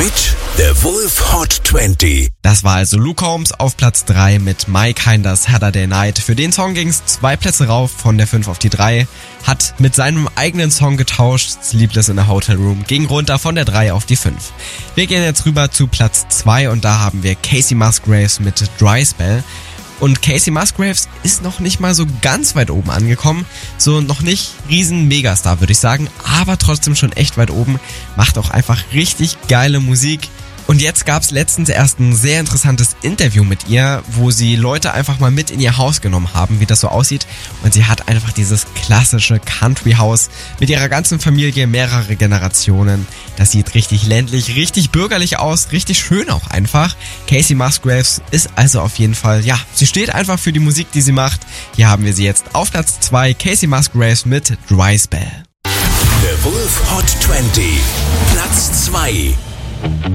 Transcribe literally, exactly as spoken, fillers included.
mit der Wolf Hot zwanzig. Das war also Luke Combs auf Platz drei mit My Kinda Saturday Night. Für den Song ging's zwei Plätze rauf, von der fünf auf die drei. Hat mit seinem eigenen Song getauscht. Sleepless in a Hotel Room ging runter von der drei auf die fünf. Wir gehen jetzt rüber zu Platz zwei und da haben wir Kacey Musgraves mit Dry Spell. Und Kacey Musgraves ist noch nicht mal so ganz weit oben angekommen. So noch nicht riesen Megastar, würde ich sagen. Aber trotzdem schon echt weit oben. Macht auch einfach richtig geile Musik. Und jetzt gab's letztens erst ein sehr interessantes Interview mit ihr, wo sie Leute einfach mal mit in ihr Haus genommen haben, wie das so aussieht. Und sie hat einfach dieses klassische Country-Haus mit ihrer ganzen Familie, mehrere Generationen. Das sieht richtig ländlich, richtig bürgerlich aus, richtig schön auch einfach. Kacey Musgraves ist also auf jeden Fall, ja, sie steht einfach für die Musik, die sie macht. Hier haben wir sie jetzt auf Platz zwei, Kacey Musgraves mit Dry Spell. Der Wolf Hot zwanzig, Platz zwei.